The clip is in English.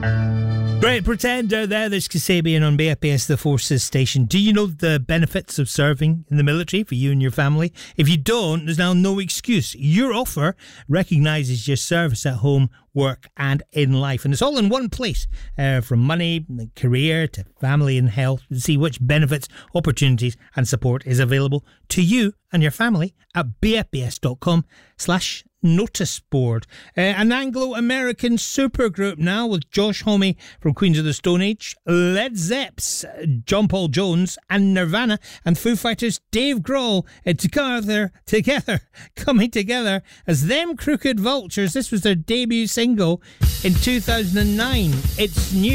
Great Pretender there, there's Kasabian on BFBS The Forces station. Do you know the benefits of serving in the military for you and your family? If you don't, there's now no excuse. Your offer recognises your service at home, work and in life. And it's all in one place, from money, career to family and health. See which benefits, opportunities and support is available to you and your family at bfbs.com/noticeboard. An Anglo-American supergroup now with Josh Homme from Queens of the Stone Age, Led Zepp's John Paul Jones and Nirvana and Foo Fighters' Dave Grohl coming together as Them Crooked Vultures. This was their debut single in 2009. It's new.